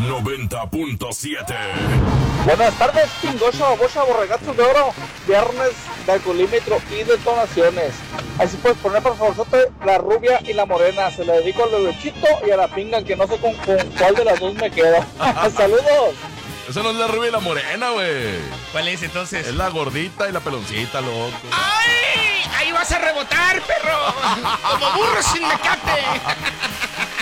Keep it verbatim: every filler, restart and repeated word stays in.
noventa punto siete. Buenas tardes, pingoso, babosa, borregazos de oro. Viernes de alcoholímetro y detonaciones. Así puedes poner, por favor, la rubia y la morena. Se la dedico al bebechito y a la pinga, que no sé con, con cuál de las dos me quedo. Saludos. Esa no es la rubia y la morena, güey. ¿Cuál es entonces? Es la gordita y la peloncita, loco. ¡Ay! Ahí vas a rebotar, perro. Como burro sin mecate.